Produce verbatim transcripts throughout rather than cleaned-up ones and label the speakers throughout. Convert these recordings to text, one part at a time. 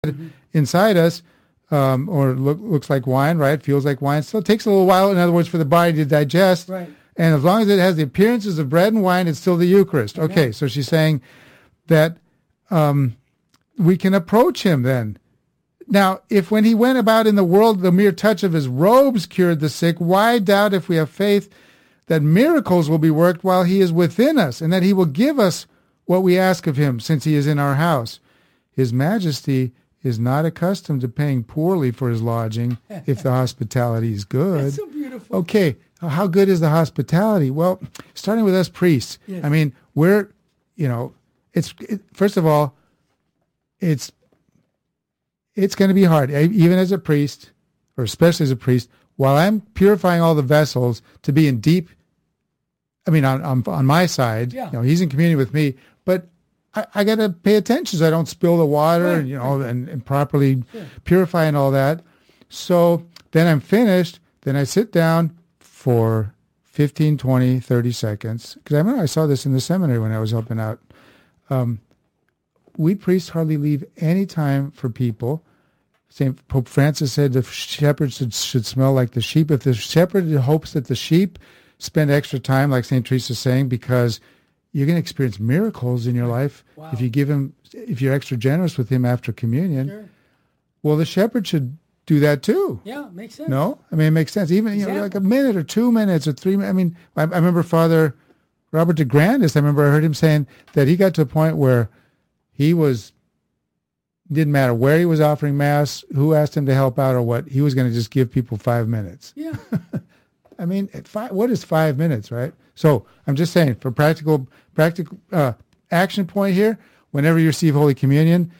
Speaker 1: mm-hmm. inside us, um, or look, looks like wine, right? Feels like wine. Still takes a little while, in other words, for the body to digest.
Speaker 2: Right.
Speaker 1: And as long as it has the appearances of bread and wine, it's still the Eucharist. Okay, okay. So she's saying that um, we can approach him then. Now, if when he went about in the world, the mere touch of his robes cured the sick, why doubt if we have faith that miracles will be worked while he is within us, and that he will give us what we ask of him, since he is in our house? His Majesty is not accustomed to paying poorly for his lodging if the hospitality is good.
Speaker 2: That's so beautiful.
Speaker 1: Okay, how good is the hospitality? Well, starting with us priests.
Speaker 2: Yes.
Speaker 1: I mean, we're, you know, it's it, first of all, it's it's going to be hard, even as a priest, or especially as a priest, while I'm purifying all the vessels to be in deep, I mean, on on, on my side,
Speaker 2: yeah.
Speaker 1: you know, he's in communion with me, but I, I got to pay attention so I don't spill the water,
Speaker 2: right.
Speaker 1: and, you know, and, and properly yeah. purify and all that. So then I'm finished. Then I sit down for fifteen, twenty, thirty seconds. Because I remember I saw this in the seminary when I was helping out. Um, we priests hardly leave any time for people. Saint Pope Francis said the shepherds should, should smell like the sheep. If the shepherd hopes that the sheep spend extra time, like Saint Teresa is saying, because you're going to experience miracles in your life
Speaker 2: wow.
Speaker 1: if you give him, if you're extra generous with him after communion.
Speaker 2: Sure.
Speaker 1: Well, the shepherd should do that too.
Speaker 2: Yeah, makes sense.
Speaker 1: No, I mean it makes sense. Even you know, like a minute or two minutes or three. I mean, I, I remember Father Robert de Grandis. I remember I heard him saying that he got to a point where he was didn't matter where he was offering mass, who asked him to help out or what. He was going to just give people five minutes.
Speaker 2: Yeah.
Speaker 1: I mean, five, what is five minutes, right? So I'm just saying, for practical practical uh, action point here, whenever you receive Holy Communion,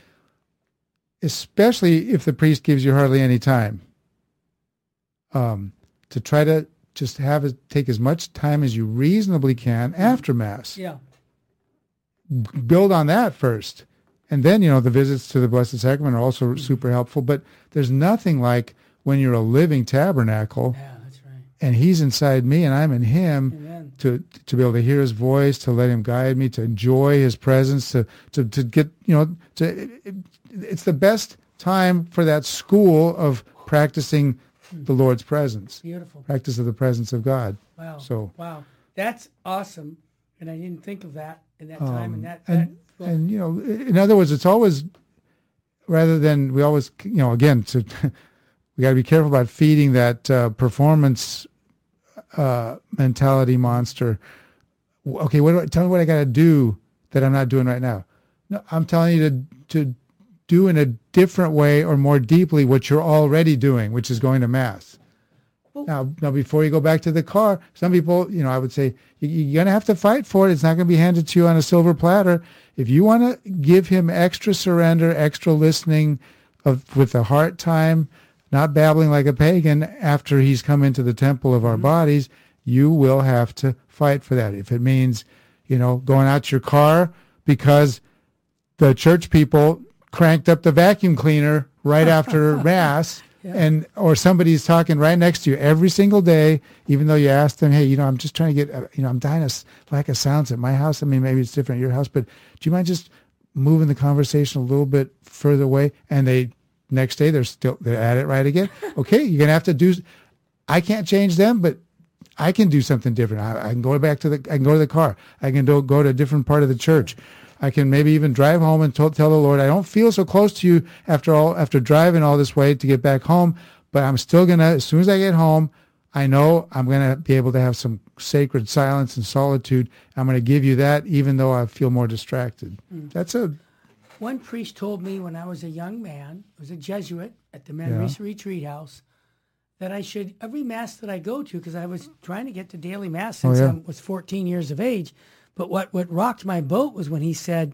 Speaker 1: especially if the priest gives you hardly any time, um, to try to just have it take as much time as you reasonably can after Mass.
Speaker 2: Yeah.
Speaker 1: Build on that first. And then, you know, the visits to the Blessed Sacrament are also super helpful. But there's nothing like when you're a living tabernacle.
Speaker 2: Yeah, that's right.
Speaker 1: And he's inside me and I'm in him.
Speaker 2: Amen.
Speaker 1: to to be able to hear his voice, to let him guide me, to enjoy his presence, to to, to get, you know, to it, it's the best time for that school of practicing the Lord's presence.
Speaker 2: Beautiful.
Speaker 1: Practice of the presence of God.
Speaker 2: Wow.
Speaker 1: So
Speaker 2: wow. That's awesome. And I didn't think of that in that
Speaker 1: um,
Speaker 2: time. And that,
Speaker 1: and,
Speaker 2: that
Speaker 1: and, you know, in other words, it's always, rather than, we always, you know, again, to, we got to be careful about feeding that uh, performance uh, mentality monster. Okay, what do I, tell me what I got to do that I'm not doing right now. No, I'm telling you to to do in a different way or more deeply what you're already doing, which is going to Mass. Well, now, now, before you go back to the car, some people, you know, I would say, you, you're going to have to fight for it. It's not going to be handed to you on a silver platter. If you want to give him extra surrender, extra listening of with the heart time, not babbling like a pagan after he's come into the temple of our mm-hmm. bodies, you will have to fight for that. If it means, you know, going out to your car because the church people cranked up the vacuum cleaner right after Mass, yeah. and or somebody's talking right next to you every single day, even though you asked them, hey, you know, I'm just trying to get, uh, you know, I'm dying of lack of sounds at my house. I mean, maybe it's different at your house, but do you mind just moving the conversation a little bit further away? And they, next day, they're still, they're at it right again. Okay, you're going to have to do, I can't change them, but I can do something different. I, I can go back to the, I can go to the car. I can do, go to a different part of the church. I can maybe even drive home and tell, tell the Lord, I don't feel so close to you after all, after driving all this way to get back home, but I'm still going to, as soon as I get home, I know I'm going to be able to have some sacred silence and solitude. I'm going to give you that even though I feel more distracted. Mm. That's a...
Speaker 2: One priest told me when I was a young man, I was a Jesuit at the Manresa yeah. Retreat House, that I should, every Mass that I go to, because I was trying to get to daily Mass since oh, yeah. I was fourteen years of age, but what, what rocked my boat was when he said,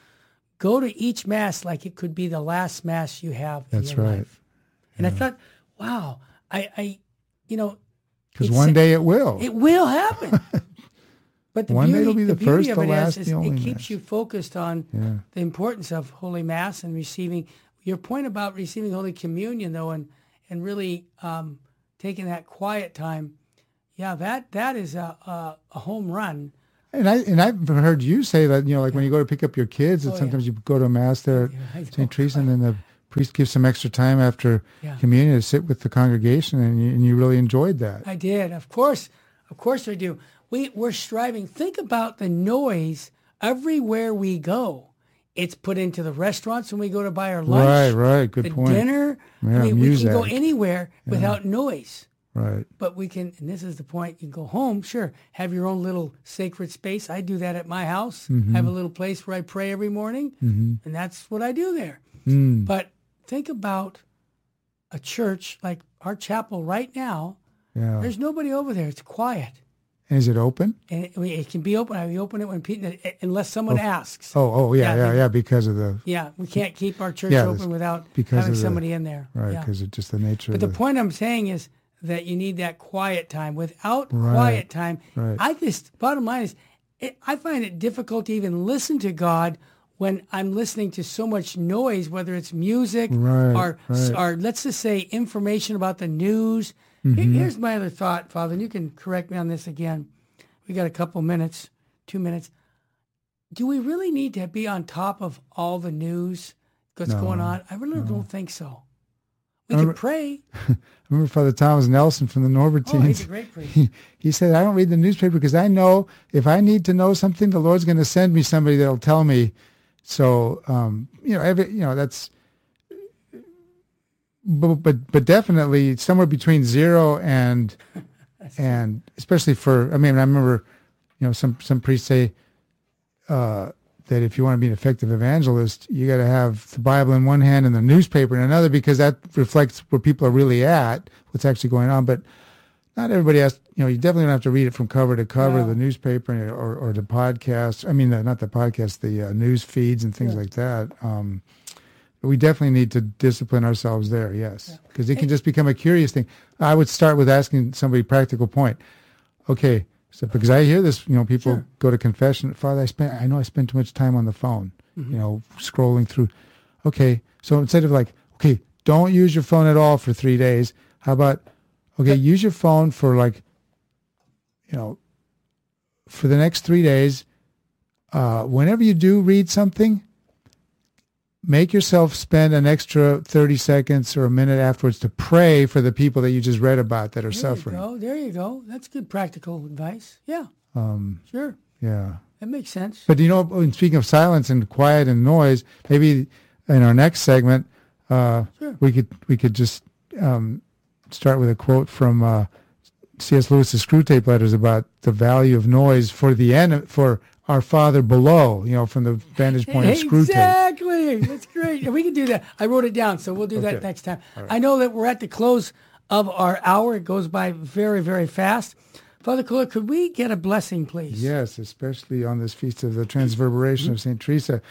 Speaker 2: go to each Mass like it could be the last Mass you have in
Speaker 1: That's
Speaker 2: your
Speaker 1: right.
Speaker 2: life. And
Speaker 1: yeah.
Speaker 2: I thought, wow, I, I you know.
Speaker 1: Because one day it will.
Speaker 2: It will happen. But the
Speaker 1: one
Speaker 2: beauty,
Speaker 1: day it'll be the,
Speaker 2: the
Speaker 1: first,
Speaker 2: beauty of
Speaker 1: the
Speaker 2: it
Speaker 1: last,
Speaker 2: is,
Speaker 1: the
Speaker 2: is
Speaker 1: only
Speaker 2: it keeps
Speaker 1: Mass.
Speaker 2: you focused on
Speaker 1: yeah.
Speaker 2: the importance of Holy Mass and receiving. Your point about receiving Holy Communion, though, and, and really um, taking that quiet time, yeah, that that is a, a, a home run.
Speaker 1: And I and I've heard you say that, you know, like yeah. when you go to pick up your kids, that
Speaker 2: oh,
Speaker 1: sometimes
Speaker 2: yeah.
Speaker 1: you go to a Mass there
Speaker 2: yeah,
Speaker 1: at Saint Teresa, and then the priest gives some extra time after
Speaker 2: yeah.
Speaker 1: communion to sit with the congregation, and you, and you really enjoyed that.
Speaker 2: I did. Of course. Of course I do. We, we're striving. Think about the noise everywhere we go. It's put into the restaurants when we go to buy our lunch.
Speaker 1: Right, right. Good
Speaker 2: the
Speaker 1: point.
Speaker 2: dinner.
Speaker 1: Yeah,
Speaker 2: I mean, we can
Speaker 1: music.
Speaker 2: go anywhere
Speaker 1: Yeah.
Speaker 2: without noise.
Speaker 1: Right.
Speaker 2: But we can, and this is the point, you can go home, sure, have your own little sacred space. I do that at my house.
Speaker 1: Mm-hmm.
Speaker 2: I have a little place where I pray every morning,
Speaker 1: Mm-hmm.
Speaker 2: and that's what I do there.
Speaker 1: Mm.
Speaker 2: But think about a church like our chapel right now.
Speaker 1: Yeah.
Speaker 2: There's nobody over there. It's quiet.
Speaker 1: Is it open?
Speaker 2: And it, it can be open. We open it when people, unless someone
Speaker 1: Oh.
Speaker 2: asks.
Speaker 1: Oh, oh, yeah,
Speaker 2: Yeah,
Speaker 1: yeah,
Speaker 2: they-
Speaker 1: yeah, because of the,
Speaker 2: Yeah, we can't keep our church
Speaker 1: Yeah,
Speaker 2: open without
Speaker 1: because
Speaker 2: having
Speaker 1: of the-
Speaker 2: somebody in there.
Speaker 1: right,
Speaker 2: Yeah.
Speaker 1: because of just the nature
Speaker 2: But
Speaker 1: of
Speaker 2: the point I'm saying is that you need that quiet time. Without
Speaker 1: Right,
Speaker 2: quiet time,
Speaker 1: right.
Speaker 2: I just, bottom line is, it, I find it difficult to even listen to God when I'm listening to so much noise, whether it's music
Speaker 1: Right,
Speaker 2: or,
Speaker 1: right.
Speaker 2: or let's just say information about the news. Here-
Speaker 1: Mm-hmm.
Speaker 2: Here's my other thought, Father, and you can correct me on this again. We got a couple minutes, two minutes. Do we really need to be on top of all the news that's
Speaker 1: No,
Speaker 2: going on? I really don't think so. We
Speaker 1: Remember-
Speaker 2: can pray.
Speaker 1: I remember Father Thomas Nelson from the
Speaker 2: Oh, he's
Speaker 1: Norbertines.
Speaker 2: a great priest.
Speaker 1: he, he said, I don't read the newspaper because I know if I need to know something, the Lord's going to send me somebody that'll tell me. So, um, you know, every, you know, that's, but, but, but definitely somewhere between zero and, and especially for, I mean, I remember, you know, some, some priests say, uh, that if you want to be an effective evangelist, you got to have the Bible in one hand and the newspaper in another, because that reflects where people are really at, what's actually going on. But not everybody has, you know, you definitely don't have to read it from cover to cover,
Speaker 2: No.
Speaker 1: the newspaper or, or the podcast. I mean, the, not the podcast, the uh, news feeds and things
Speaker 2: Yeah.
Speaker 1: like that. Um, we definitely need to discipline ourselves there, yes, because it can just become a curious thing. I would start with asking somebody a practical point. Okay, so because I hear this, you know, people
Speaker 2: Sure.
Speaker 1: go to confession. Father, I spent, I know I spend too much time on the phone,
Speaker 2: Mm-hmm.
Speaker 1: you know, scrolling through. Okay, so instead of like, okay, don't use your phone at all for three days. How about, okay, use your phone for like, you know, for the next three days. Uh, whenever you do read something, make yourself spend an extra thirty seconds or a minute afterwards to pray for the people that you just read about that are
Speaker 2: There
Speaker 1: suffering.
Speaker 2: you go. There you go. That's good practical advice. Yeah,
Speaker 1: Um,
Speaker 2: sure.
Speaker 1: yeah.
Speaker 2: That makes sense.
Speaker 1: But, you know, when speaking of silence and quiet and noise, maybe in our next segment, uh,
Speaker 2: Sure.
Speaker 1: we could we could just um, start with a quote from uh, C S Lewis's Screw Tape Letters about the value of noise for the en- for our Father below, you know, from the vantage point of Screw Tape.
Speaker 2: Exactly. That's great. And we can do that. I wrote it down, so we'll do that
Speaker 1: Okay.
Speaker 2: next time.
Speaker 1: All right.
Speaker 2: I know that we're at the close of our hour. It goes by very, very fast. Father Kohler, could we get a blessing, please?
Speaker 1: Yes, especially on this feast of the Transverberation of Saint Teresa.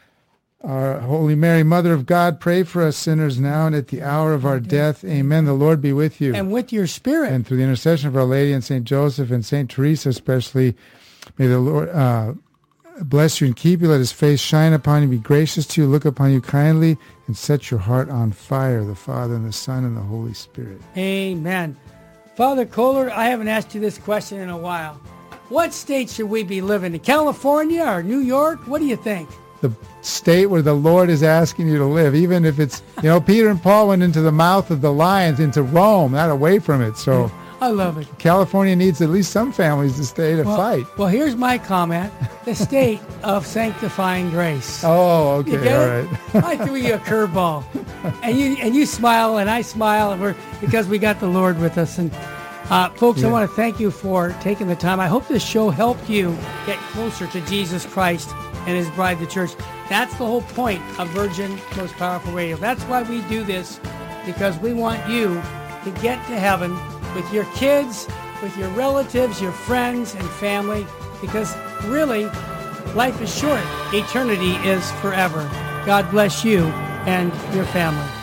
Speaker 1: Our Holy Mary, Mother of God, pray for us sinners now and at the hour of our death. Amen. The Lord be with you.
Speaker 2: And with your spirit.
Speaker 1: And through the intercession of Our Lady and Saint Joseph and Saint Teresa especially, may the Lord uh, bless you and keep you. Let his face shine upon you, be gracious to you, look upon you kindly, and set your heart on fire, the Father and the Son and the Holy Spirit.
Speaker 2: Amen. Father Kohler, I haven't asked you this question in a while. What state should we be living in? California or New York? What do you think?
Speaker 1: The state where the Lord is asking you to live, even if it's, you know, Peter and Paul went into the mouth of the lions, into Rome, not away from it. So
Speaker 2: I love it.
Speaker 1: California needs at least some families to stay to
Speaker 2: Well,
Speaker 1: fight.
Speaker 2: well, here's my comment. The state of sanctifying grace.
Speaker 1: Oh,
Speaker 2: You
Speaker 1: okay,
Speaker 2: get
Speaker 1: all
Speaker 2: it?
Speaker 1: right.
Speaker 2: I threw you a curveball, and you and you smile and I smile, and we're because we got the Lord with us. And uh, folks, I
Speaker 1: Yeah.
Speaker 2: want to thank you for taking the time. I hope this show helped you get closer to Jesus Christ and His bride, the church. That's the whole point of Virgin Most Powerful Radio. That's why we do this, because we want you to get to heaven with your kids, with your relatives, your friends, and family. Because really, life is short. Eternity is forever. God bless you and your family.